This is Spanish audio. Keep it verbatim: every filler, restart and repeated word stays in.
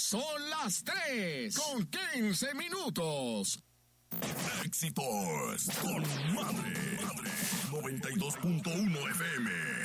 Son las tres con quince minutos. Éxitos con Madre, Madre noventa y dos punto uno F M.